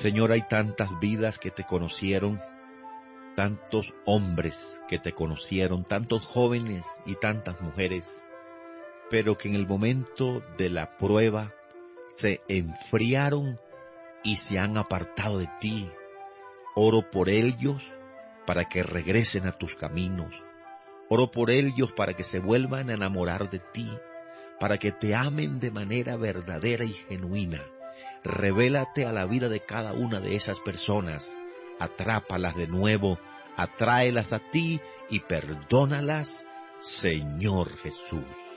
Señor, hay tantas vidas que te conocieron, tantos hombres que te conocieron, tantos jóvenes y tantas mujeres, pero que en el momento de la prueba se enfriaron y se han apartado de ti. Oro por ellos para que regresen a tus caminos. Oro por ellos para que se vuelvan a enamorar de ti, para que te amen de manera verdadera y genuina. Revélate a la vida de cada una de esas personas. Atrápalas de nuevo, atráelas a ti y perdónalas, Señor Jesús.